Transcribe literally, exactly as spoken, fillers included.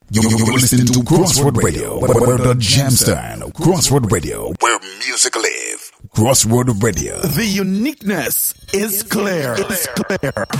You're, you're listening to Crossroad Radio, where, where the jam stand. Crossroad Radio, where music live. Crossroad Radio. The uniqueness is clear. It's clear.